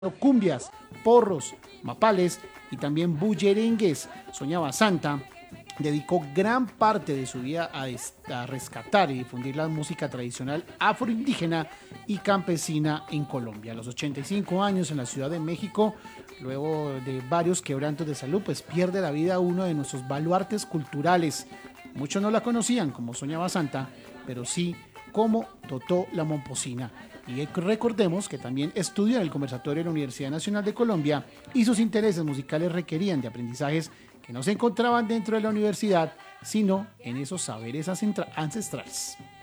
cumbias, porros, mapales y también bullerengues. Soñaba Santa dedicó gran parte de su vida a rescatar y difundir la música tradicional afroindígena y campesina en Colombia. A los 85 años en la Ciudad de México, luego de varios quebrantos de salud, pues pierde la vida uno de nuestros baluartes culturales. Muchos no la conocían como Soñaba Santa, pero sí como Totó la Momposina. Y recordemos que también estudió en el Conservatorio de la Universidad Nacional de Colombia y sus intereses musicales requerían de aprendizajes que no se encontraban dentro de la universidad, sino en esos saberes ancestrales.